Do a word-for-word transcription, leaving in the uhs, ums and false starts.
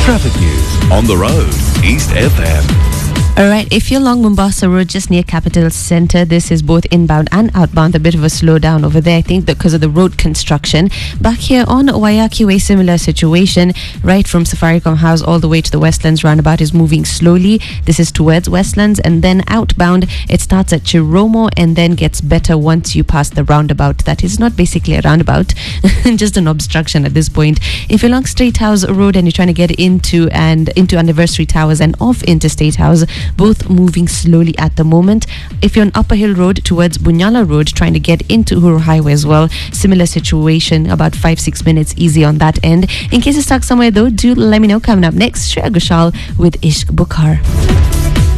Traffic news on the road, East F M. Alright, if you're along Mombasa Road, just near Capital Centre, this is both inbound and outbound. A bit of a slowdown over there, I think, because of the road construction. Back here on Waiyaki Way, similar situation. Right from Safaricom House all the way to the Westlands roundabout is moving slowly. This is towards Westlands, and then outbound, it starts at Chiromo and then gets better once you pass the roundabout. That is not basically a roundabout, just an obstruction at this point. If you're along State House Road and you're trying to get into and into Anniversary Towers and off into State House, both moving slowly at the moment. If you're on Upper Hill Road towards Bunyala Road, trying to get into Uhuru Highway as well, similar situation, about five, six minutes easy on that end. In case you're stuck somewhere though, do let me know. Coming up next, Shreya Ghoshal with Ishq Bukhar.